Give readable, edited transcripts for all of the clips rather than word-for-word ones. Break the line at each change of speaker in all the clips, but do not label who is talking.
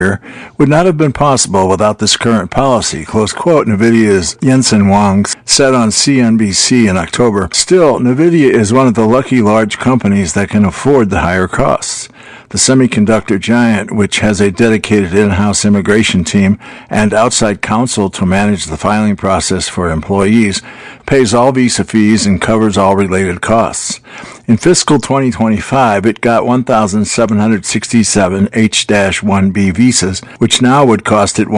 would not have been possible without this current policy, close quote, NVIDIA's Jensen Huang said on CNBC in October. Still, NVIDIA is one of the lucky large companies that can afford the higher costs. The semiconductor giant, which has a dedicated in-house immigration team and outside counsel to manage the filing process for employees, pays all visa fees and covers all related costs. In fiscal 2025, it got 1,767 H-1B visas, which now would cost it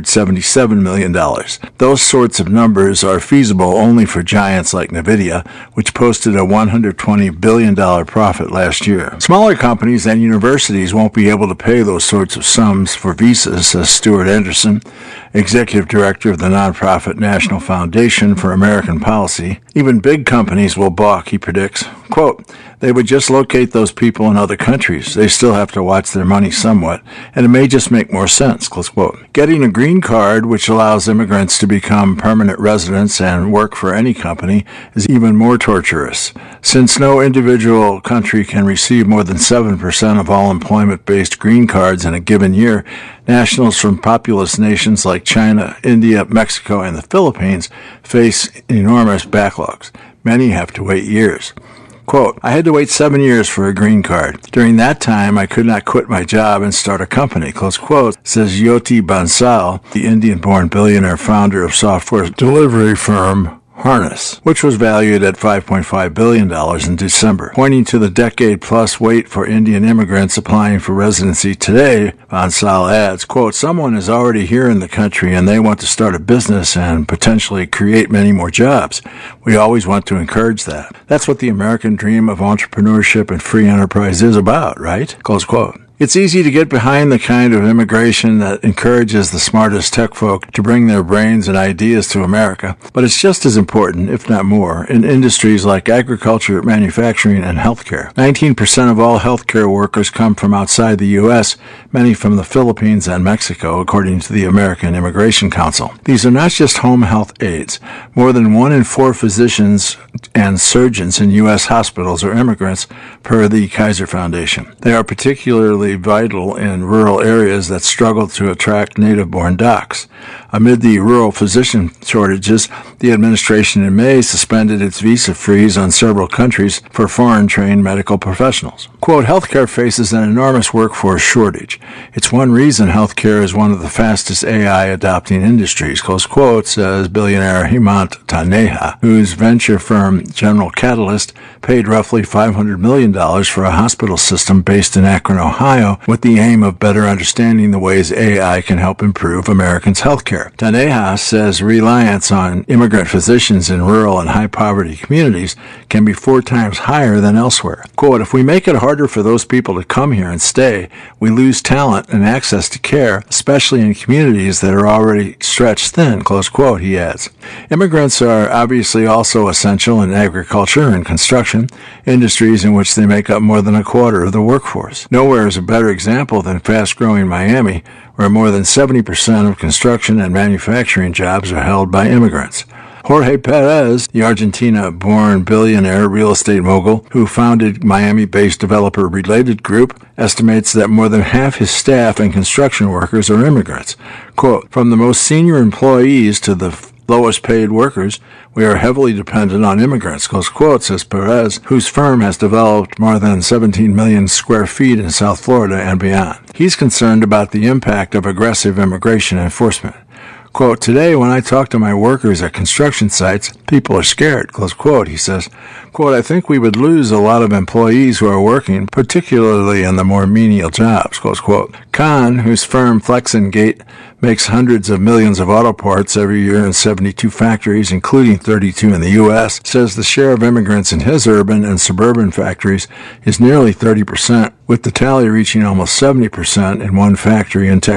$177 million. Those sorts of numbers are feasible only for giants like NVIDIA, which posted a $120 billion profit last year. Smaller companies and universities won't be able to pay those sorts of sums for visas, says Stuart Anderson, executive director of the nonprofit National Foundation for American Policy. Even big companies will balk, he predicts. Quote, they would just locate those people in other countries. They still have to watch their money somewhat, and it may just make more sense, close quote. Getting a green card, which allows immigrants to become permanent residents and work for any company, is even more torturous. Since no individual country can receive more than 7% of all employment-based green cards in a given year, nationals from populous nations like China, India, Mexico, and the Philippines face enormous backlogs. Many have to wait years. Quote, I had to wait 7 years for a green card. During that time, I could not quit my job and start a company, close quote, says Jyoti Bansal, the Indian-born billionaire founder of software delivery firm Harness, which was valued at $5.5 billion in December. Pointing to the decade-plus wait for Indian immigrants applying for residency today, Bansal adds, quote, someone is already here in the country and they want to start a business and potentially create many more jobs. We always want to encourage that. That's what the American dream of entrepreneurship and free enterprise is about, right? Close quote. It's easy to get behind the kind of immigration that encourages the smartest tech folk to bring their brains and ideas to America, but it's just as important, if not more, in industries like agriculture, manufacturing, and healthcare. 19% of all healthcare workers come from outside the U.S., many from the Philippines and Mexico, according to the American Immigration Council. These are not just home health aides. More than 1 in 4 physicians and surgeons in U.S. hospitals are immigrants, per the Kaiser Foundation. They are particularly vital in rural areas that struggle to attract native-born docs. Amid the rural physician shortages, the administration in May suspended its visa freeze on several countries for foreign-trained medical professionals. Quote, healthcare faces an enormous workforce shortage. It's one reason healthcare is one of the fastest AI-adopting industries, close quote, says billionaire Hemant Taneja, whose venture firm General Catalyst paid roughly $500 million for a hospital system based in Akron, Ohio, with the aim of better understanding the ways AI can help improve Americans' healthcare. Taneja says reliance on immigrant physicians in rural and high-poverty communities can be 4 times higher than elsewhere. Quote, if we make it harder for those people to come here and stay, we lose talent and access to care, especially in communities that are already stretched thin, close quote, he adds. Immigrants are obviously also essential in agriculture and construction, industries in which they make up more than a quarter of the workforce. Nowhere is a better example than fast-growing Miami, where more than 70% of construction and manufacturing jobs are held by immigrants. Jorge Perez, the Argentina-born billionaire real estate mogul who founded Miami-based developer Related Group, estimates that more than half his staff and construction workers are immigrants. Quote, from the most senior employees to the lowest paid workers, we are heavily dependent on immigrants, close quote, says Perez, whose firm has developed more than 17 million square feet in South Florida and beyond. He's concerned about the impact of aggressive immigration enforcement. Quote, today when I talk to my workers at construction sites, people are scared, close quote, he says. Quote, I think we would lose a lot of employees who are working, particularly in the more menial jobs, close quote. Khan, whose firm Flexengate makes hundreds of millions of auto parts every year in 72 factories, including 32 in the U.S., says the share of immigrants in his urban and suburban factories is nearly 30%, with the tally reaching almost 70% in one factory in Texas.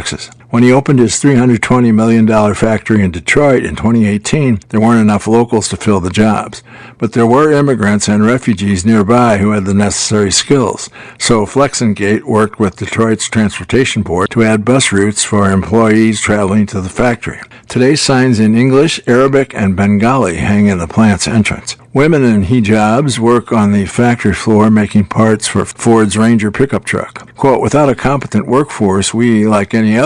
When he opened his $320 million factory in Detroit in 2018, there weren't enough locals to fill the jobs. But there were immigrants and refugees nearby who had the necessary skills. So Flexengate worked with Detroit's Transportation Board to add bus routes for employees traveling to the factory. Today's signs in English, Arabic, and Bengali hang in the plant's entrance. Women in hijabs work on the factory floor making parts for Ford's Ranger pickup truck. Quote, without a competent workforce, we, like any other